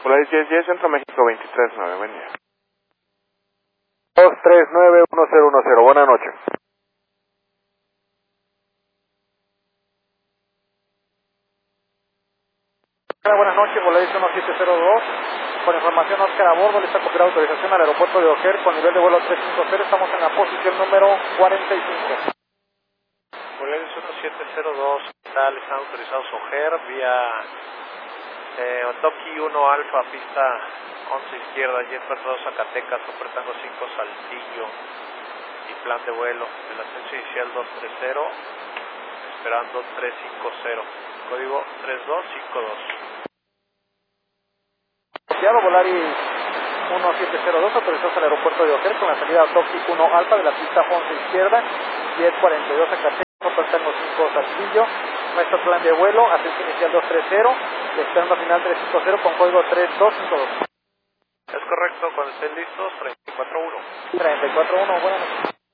Polaris 1010, Centro México 239, buen día. 2391010, buenas noches. Buenas noches, Polaris 1702. Con información Oscar a bordo, lista confirmada autorización al aeropuerto de O'Hare con nivel de vuelo 350. Estamos en la posición número 45. Polaris 1702, están autorizados O'Hare vía Otoki 1 Alfa, pista 11 izquierda, Jet 2 Zacatecas, Tango 5 Saltillo y plan de vuelo. El ascenso inicial 230, esperando 350, código 3252. Confiado, Polaris 1702, autorizados al aeropuerto de O'Hare con la salida Otoki 1 Alfa de la pista 11 izquierda, Jet 42 Zacatecas, Tango 5 Saltillo. Nuestro plan de vuelo, ascenso inicial 230, esperando final 350 con código 3252. Es correcto, cuando estén listos, 341. 341, buenas noches.